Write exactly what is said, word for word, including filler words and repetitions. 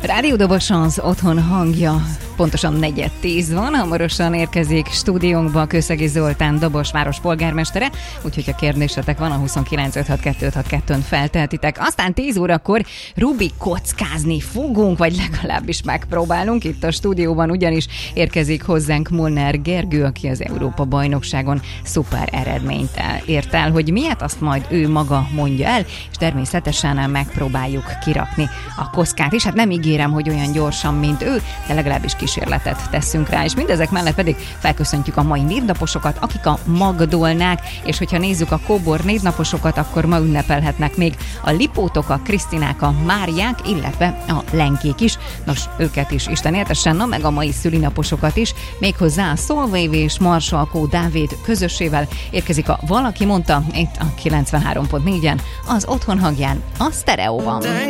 Rádió Dobos az otthon hangja, pontosan negyed tíz van, hamarosan érkezik stúdiónkba Kőszegi Zoltán Dobos város polgármestere, úgyhogy ha kérdésetek van, a huszonkilenc öt hat kettő öt hat kettőn feltehetitek. Aztán tíz órakor Rubik kockázni fogunk, vagy legalábbis megpróbálunk. Itt a stúdióban ugyanis érkezik hozzánk Molnár Gergő, aki az Európa-bajnokságon szuper eredményt ért el. Hogy miért, azt majd ő maga mondja el, és természetesen megpróbáljuk kirakni a kockát is. Hát nem ígérem, hogy olyan gyorsan, mint ő, de legalábbis kísérletet teszünk rá, és mindezek mellett pedig felköszöntjük a mai névnaposokat, akik a Magdolnák, és hogyha nézzük a Kóbor névnaposokat, akkor ma ünnepelhetnek még a Lipótok, a Krisztinák, a Máriák, illetve a Lenkék is. Nos, őket is Isten éltessen, na meg a mai szülinaposokat is, méghozzá a Szolvév és Marsalkó Dávid közössével érkezik a Valaki mondta, itt a kilencvenhárom pont négyen, az otthon hangján, a Sztereóban.